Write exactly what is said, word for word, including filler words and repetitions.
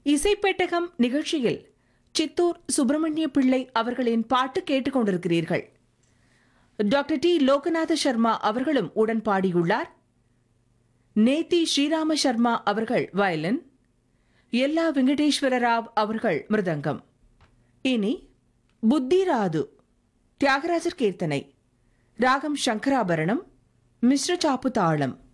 இசைப்பெட்டகம் நிகழ்ச்சியில் சித்தூர் சுப்பிரமணிய பிள்ளை அவர்களின் பாட்டு கேட்டுக் கொண்டிருக்கிறீர்கள். டாக்டர் டி லோகநாத சர்மா அவர்களும் உடன் பாடியுள்ளார். நேத்தி ஸ்ரீராம சர்மா அவர்கள் வயலின், எல்லா வெங்கடேஸ்வர ராவ் அவர்கள் மிருதங்கம். இனி புத்திராது தியாகராஜர் கீர்த்தனை, ராகம் சங்கராபரணம், மிஸ்ர சாப்பு தாளம்.